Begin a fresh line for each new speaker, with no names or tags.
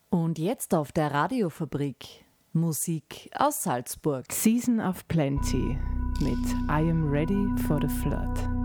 Und jetzt auf der Radiofabrik Musik aus Salzburg.
Season of Plenty mit I Am Ready for the Flood.